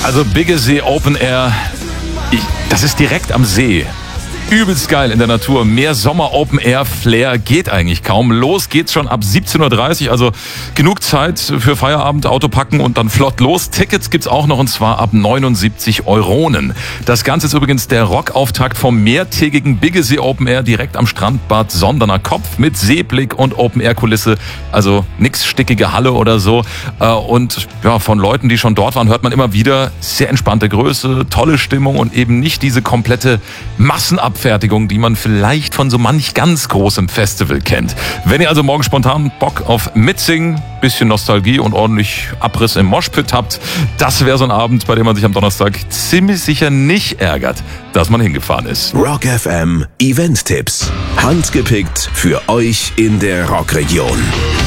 Also Biggesee Open Air, das ist direkt am See. Übelst geil in der Natur. Mehr Sommer-Open-Air-Flair geht eigentlich kaum. Los geht's schon ab 17.30 Uhr, also genug Zeit für Feierabend, Auto packen und dann flott los. Tickets gibt's auch noch und zwar ab 79 Euronen. Das Ganze ist übrigens der Rockauftakt vom mehrtägigen Biggesee Open Air direkt am Strandbad Sonderner Kopf mit Seeblick und Open-Air-Kulisse. Also nix stickige Halle oder so. Und ja, von Leuten, die schon dort waren, hört man immer wieder sehr entspannte Größe, tolle Stimmung und eben nicht diese komplette Massenabfertigung, die man vielleicht von so manch ganz großem Festival kennt. Wenn ihr also morgen spontan Bock auf Mitsingen, bisschen Nostalgie und ordentlich Abriss im Moshpit habt, das wäre so ein Abend, bei dem man sich am Donnerstag ziemlich sicher nicht ärgert, dass man hingefahren ist. Rock FM Event-Tipps. Handgepickt für euch in der Rockregion.